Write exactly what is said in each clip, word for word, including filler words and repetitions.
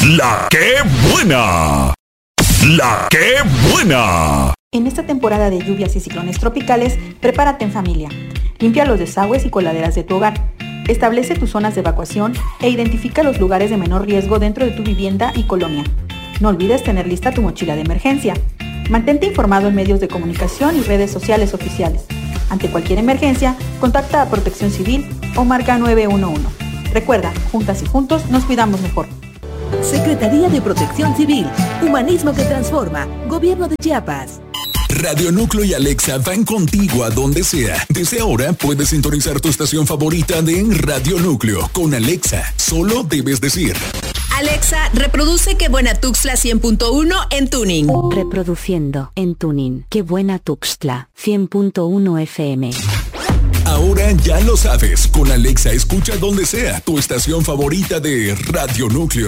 La que buena. La que buena. En esta temporada de lluvias y ciclones tropicales, prepárate en familia. Limpia los desagües y coladeras de tu hogar. Establece tus zonas de evacuación e identifica los lugares de menor riesgo dentro de tu vivienda y colonia. No olvides tener lista tu mochila de emergencia. Mantente informado en medios de comunicación y redes sociales oficiales. Ante cualquier emergencia, contacta a Protección Civil o marca nueve uno uno. Recuerda, juntas y juntos nos cuidamos mejor. Secretaría de Protección Civil, Humanismo que Transforma, Gobierno de Chiapas. Radio Núcleo y Alexa van contigo a donde sea. Desde ahora puedes sintonizar tu estación favorita de Radio Núcleo con Alexa. Solo debes decir: Alexa, reproduce Qué Buena Tuxtla cien punto uno en tuning. Reproduciendo en tuning Qué Buena Tuxtla cien punto uno F M. Ahora ya lo sabes, con Alexa escucha donde sea tu estación favorita de Radio Núcleo.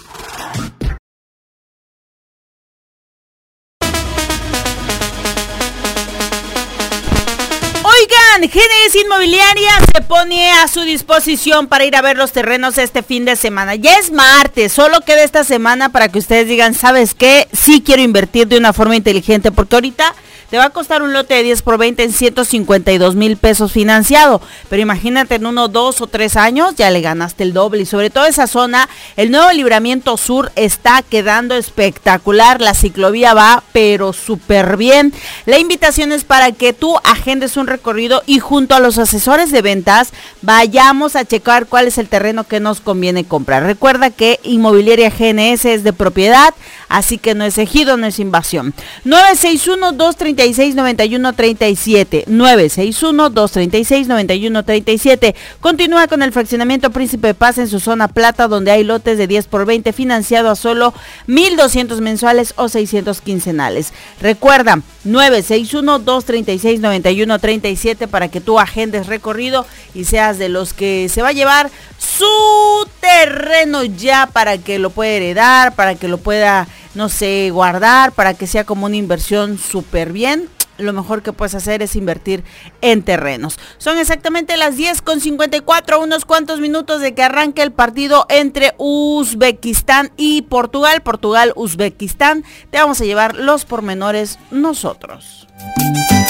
Oigan, G N S Inmobiliaria se pone a su disposición para ir a ver los terrenos este fin de semana. Ya es martes, solo queda esta semana para que ustedes digan, ¿sabes qué? Sí quiero invertir de una forma inteligente, porque ahorita te va a costar un lote de diez por veinte en ciento cincuenta y dos mil pesos financiado, pero imagínate en uno, dos o tres años ya le ganaste el doble. Y sobre todo esa zona, el nuevo Libramiento Sur está quedando espectacular, la ciclovía va pero súper bien. La invitación es para que tú agendes un recorrido y junto a los asesores de ventas vayamos a checar cuál es el terreno que nos conviene comprar. Recuerda que Inmobiliaria G N S es de propiedad, así que no es ejido, no es invasión. nueve seis uno, dos tres seis, nueve uno tres siete, nueve seis uno, dos tres seis, nueve uno tres siete. Continúa con el fraccionamiento Príncipe de Paz en su zona plata, donde hay lotes de diez por veinte financiado a solo mil doscientos mensuales o seiscientos quincenales. Recuerda, nueve seis uno, dos tres seis, nueve uno tres siete para que tú agendes recorrido y seas de los que se va a llevar su terreno ya, para que lo pueda heredar, para que lo pueda, no sé, guardar, para que sea como una inversión súper bien. Lo mejor que puedes hacer es invertir en terrenos. Son exactamente las diez con cincuenta y cuatro, unos cuantos minutos de que arranque el partido entre Uzbekistán y Portugal. Portugal, Uzbekistán. Te vamos a llevar los pormenores nosotros.